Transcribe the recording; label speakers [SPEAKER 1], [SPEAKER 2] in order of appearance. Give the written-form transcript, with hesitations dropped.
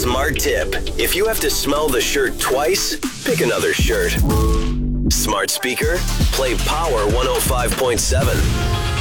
[SPEAKER 1] Smart tip. If you have to smell the shirt twice, pick another shirt. Smart speaker, play Power 105.7.